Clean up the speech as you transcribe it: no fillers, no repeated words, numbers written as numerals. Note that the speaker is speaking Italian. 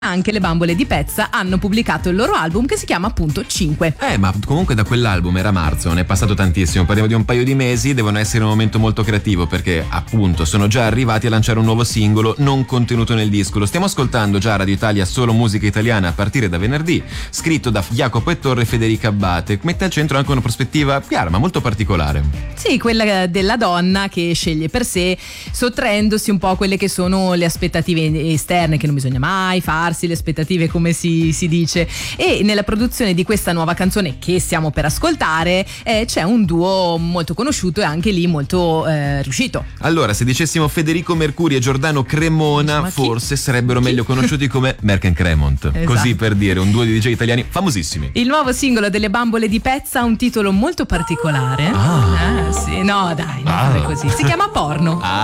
Anche le Bambole di Pezza hanno pubblicato il loro album che si chiama appunto 5. Ma comunque da quell'album era marzo, non è passato tantissimo, parliamo di un paio di mesi, devono essere un momento molto creativo perché appunto sono già arrivati a lanciare un nuovo singolo non contenuto nel disco. Lo stiamo ascoltando già a Radio Italia, solo musica italiana a partire da venerdì, scritto da Jacopo Ettore e Federica Abbate. Mette al centro anche una prospettiva chiara ma molto particolare. Sì, quella della donna che sceglie per sé, sottraendosi un po' a quelle che sono le aspettative esterne, che non bisogna mai farsi le aspettative, come si dice. E nella produzione di questa nuova canzone che stiamo per ascoltare c'è un duo molto conosciuto e anche lì molto riuscito. Allora, se dicessimo Federico Mercuri e Giordano Cremona, forse sarebbero meglio conosciuti come Merck and Cremont. Esatto. Così per dire, un duo di DJ italiani famosissimi. Il nuovo singolo delle Bambole di Pezza ha un titolo molto particolare. Sì, no, dai, non fare così. Si chiama Porno.